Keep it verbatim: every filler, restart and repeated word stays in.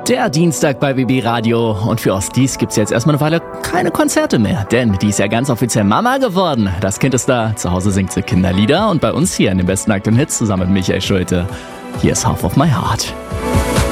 Der Dienstag bei B B Radio und für Ostis gibt's jetzt erstmal eine Weile keine Konzerte mehr, denn die ist ja ganz offiziell Mama geworden. Das Kind ist da, zu Hause singt sie Kinderlieder und bei uns hier in den besten aktuellen Hits zusammen mit Michael Schulte. Hier ist Half of My Heart.